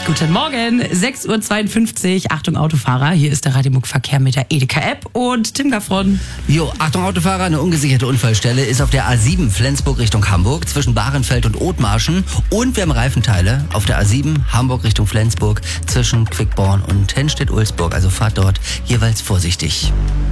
Guten Morgen, 6.52 Uhr. Achtung Autofahrer, hier ist der Radio-Muck-Verkehr mit der Edeka-App und Tim Gaffron. Jo, Achtung Autofahrer, eine ungesicherte Unfallstelle ist auf der A7 Flensburg Richtung Hamburg zwischen Bahrenfeld und Othmarschen. Und wir haben Reifenteile auf der A7 Hamburg Richtung Flensburg zwischen Quickborn und Henstedt-Ulzburg. Also fahrt dort jeweils vorsichtig.